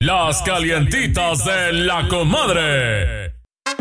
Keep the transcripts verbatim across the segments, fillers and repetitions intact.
las calientitas de la comadre.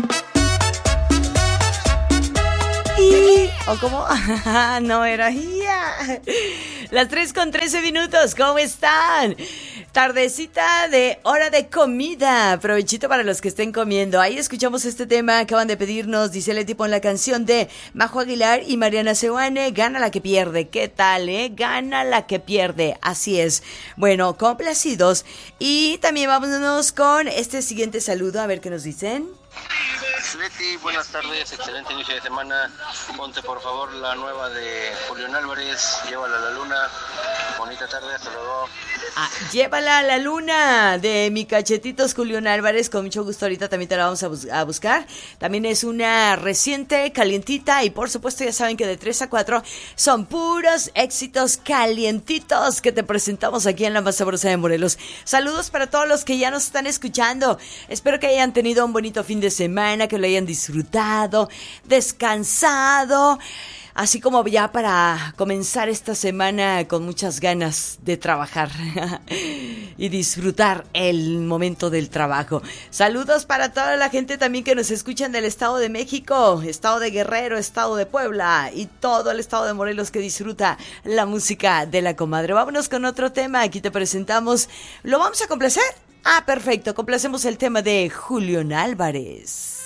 Y, ¿o cómo? No era ya. Las tres con trece minutos, ¿cómo están? Tardecita de hora de comida. Provechito para los que estén comiendo. Ahí escuchamos este tema, acaban de pedirnos, dice Leti, pon la canción de Majo Aguilar y Mariana Seoane, Gana la que pierde. ¿Qué tal, eh? Gana la que pierde, así es. Bueno, complacidos. Y también vámonos con este siguiente saludo, a ver qué nos dicen. Leti, buenas tardes, excelente inicio de semana. Ponte por favor la nueva de Julián Álvarez, Llévala a la luna. Bonita tarde, hasta luego. Ah, Llévala a la luna de mi cachetitos Julián Álvarez, con mucho gusto ahorita también te la vamos a, bus- a buscar. También es una reciente, calientita, y por supuesto ya saben que de tres a cuatro son puros éxitos calientitos que te presentamos aquí en la más sabrosa de Morelos. Saludos para todos los que ya nos están escuchando. Espero que hayan tenido un bonito fin de semana, que lo hayan disfrutado, descansado, así como ya para comenzar esta semana con muchas ganas de trabajar y disfrutar el momento del trabajo. Saludos para toda la gente también que nos escuchan del Estado de México, Estado de Guerrero, Estado de Puebla y todo el Estado de Morelos que disfruta la música de la comadre. Vámonos con otro tema, aquí te presentamos, ¿lo vamos a complacer? Ah, perfecto, complacemos el tema de Julián Álvarez.